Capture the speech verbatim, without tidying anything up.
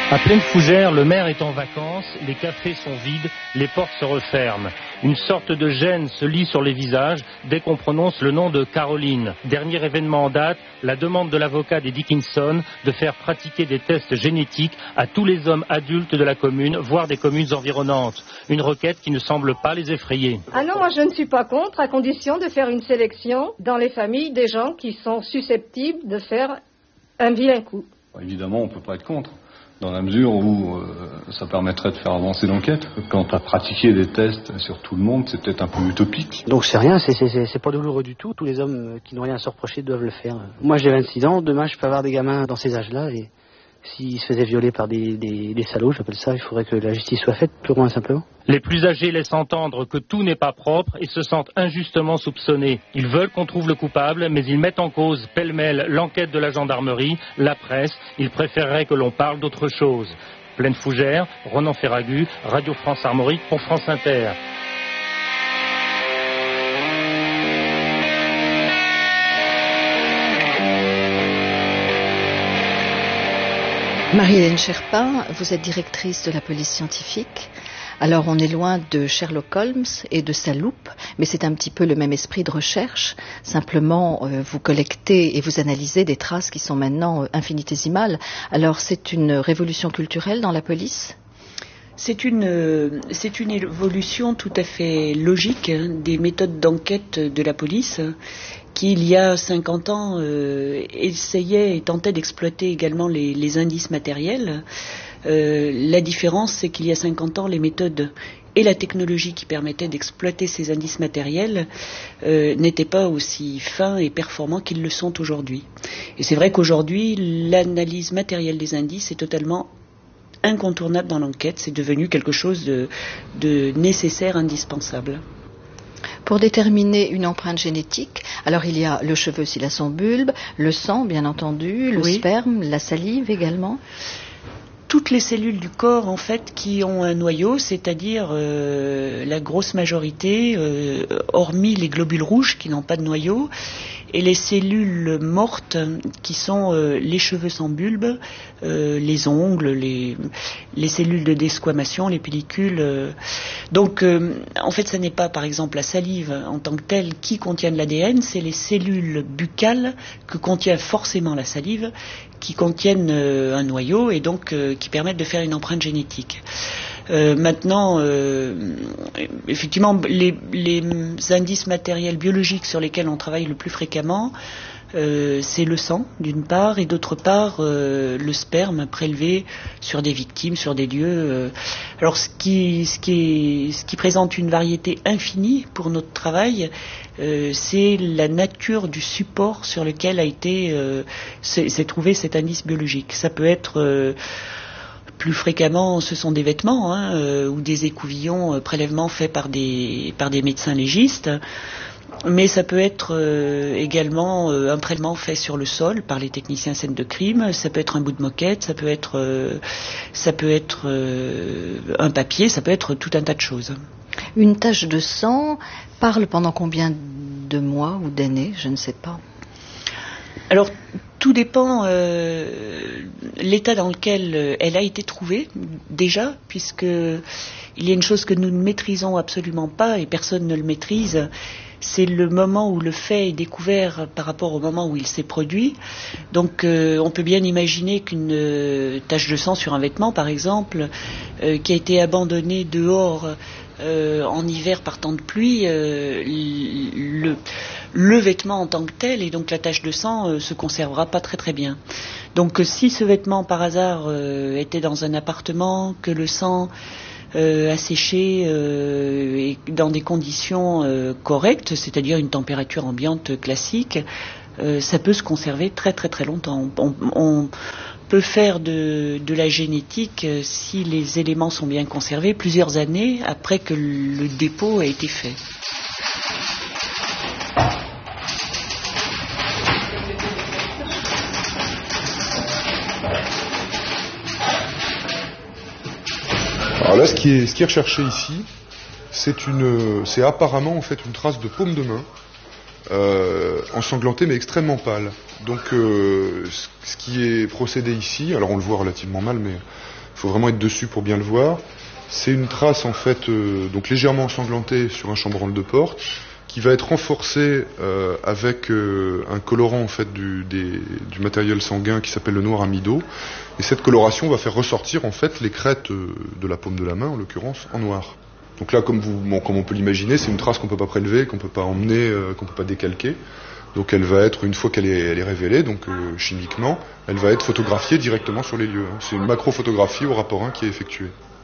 À Pleine Fougère, le maire est en vacances, les cafés sont vides, les portes se referment. Une sorte de gêne se lit sur les visages dès qu'on prononce le nom de Caroline. Dernier événement en date, la demande de l'avocat des Dickinson de faire pratiquer des tests génétiques à tous les hommes adultes de la commune, voire des communes environnantes. Une requête qui ne semble pas les effrayer. Ah non, moi je ne suis pas contre, à condition de faire une sélection dans les familles des gens qui sont susceptibles de faire un vilain coup. Évidemment, on ne peut pas être contre, dans la mesure où euh, ça permettrait de faire avancer l'enquête. Quant à pratiquer des tests sur tout le monde, c'est peut-être un peu utopique. Donc c'est rien, c'est, c'est, c'est pas douloureux du tout. Tous les hommes qui n'ont rien à se reprocher doivent le faire. Moi j'ai vingt-six ans, demain je peux avoir des gamins dans ces âges-là et s'ils se faisaient violer par des, des, des salauds, j'appelle ça, il faudrait que la justice soit faite, tout moins simplement. Les plus âgés laissent entendre que tout n'est pas propre et se sentent injustement soupçonnés. Ils veulent qu'on trouve le coupable, mais ils mettent en cause pêle-mêle l'enquête de la gendarmerie, la presse. Ils préféreraient que l'on parle d'autre chose. Pleine Fougère, Ronan Ferragu, Radio France Armorique pour France Inter. Marie-Hélène Sherpa, vous êtes directrice de la police scientifique. Alors on est loin de Sherlock Holmes et de sa loupe, mais c'est un petit peu le même esprit de recherche. Simplement, euh, vous collectez et vous analysez des traces qui sont maintenant euh, infinitésimales. Alors c'est une révolution culturelle dans la police ? C'est une, euh, c'est une évolution tout à fait logique hein, des méthodes d'enquête de la police qui, il y a cinquante ans, euh, essayait et tentait d'exploiter également les, les indices matériels. Euh, la différence, c'est qu'il y a cinquante ans, les méthodes et la technologie qui permettait d'exploiter ces indices matériels euh, n'étaient pas aussi fins et performants qu'ils le sont aujourd'hui. Et c'est vrai qu'aujourd'hui, l'analyse matérielle des indices est totalement incontournable dans l'enquête. C'est devenu quelque chose de, de nécessaire, indispensable. Pour déterminer une empreinte génétique, alors il y a le cheveu s'il a son bulbe, le sang bien entendu, le oui. sperme, la salive également. Toutes les cellules du corps en fait qui ont un noyau, c'est-à-dire euh, la grosse majorité, euh, hormis les globules rouges qui n'ont pas de noyau, et les cellules mortes qui sont euh, les cheveux sans bulbe, euh, les ongles, les, les cellules de desquamation, les pellicules. Euh. Donc euh, en fait ce n'est pas par exemple la salive en tant que telle qui contient de l'A D N, c'est les cellules buccales que contient forcément la salive qui contiennent euh, un noyau et donc euh, qui permettent de faire une empreinte génétique. Euh, maintenant, euh, effectivement, les, les indices matériels biologiques sur lesquels on travaille le plus fréquemment, euh, c'est le sang, d'une part, et d'autre part, euh, le sperme prélevé sur des victimes, sur des lieux. Euh. Alors, ce qui, ce, qui est, ce qui présente une variété infinie pour notre travail, euh, c'est la nature du support sur lequel a été euh, s'est, s'est trouvé cet indice biologique. Ça peut être... Euh, Plus fréquemment, ce sont des vêtements hein, euh, ou des écouvillons, euh, prélèvements faits par des, par des médecins légistes. Mais ça peut être euh, également euh, un prélèvement fait sur le sol par les techniciens scène de crime. Ça peut être un bout de moquette, ça peut être, euh, ça peut être euh, un papier, ça peut être tout un tas de choses. Une tache de sang parle pendant combien de mois ou d'années, je ne sais pas. Alors, tout dépend euh, l'état dans lequel elle a été trouvée, déjà, puisque il y a une chose que nous ne maîtrisons absolument pas et personne ne le maîtrise, c'est le moment où le fait est découvert par rapport au moment où il s'est produit. Donc euh, on peut bien imaginer qu'une euh, tache de sang sur un vêtement, par exemple, euh, qui a été abandonnée dehors euh, en hiver par temps de pluie, euh, le, le vêtement en tant que tel, et donc la tache de sang, euh, se conservera pas très très bien. Donc euh, si ce vêtement par hasard euh, était dans un appartement, que le sang Euh, asséché euh, et dans des conditions euh, correctes, c'est-à-dire une température ambiante classique, euh, ça peut se conserver très très très longtemps. On, on peut faire de, de la génétique, euh, si les éléments sont bien conservés, plusieurs années après que le dépôt a été fait. Alors là, ce qui est, ce qui est recherché ici, c'est une, c'est apparemment en fait une trace de paume de main euh, ensanglantée mais extrêmement pâle. Donc euh, ce qui est procédé ici, alors on le voit relativement mal, mais il faut vraiment être dessus pour bien le voir. C'est une trace en fait euh, donc légèrement ensanglantée sur un chambranle de porte, qui va être renforcée euh, avec euh, un colorant en fait du, des, du matériel sanguin qui s'appelle le noir amido. Et cette coloration va faire ressortir en fait les crêtes euh, de la paume de la main, en l'occurrence, en noir. Donc là, comme, vous, bon, comme on peut l'imaginer, c'est une trace qu'on peut pas prélever, qu'on peut pas emmener, euh, qu'on peut pas décalquer. Donc elle va être, une fois qu'elle est, elle est révélée, donc euh, chimiquement, elle va être photographiée directement sur les lieux. C'est une macro-photographie au rapport un qui est effectuée.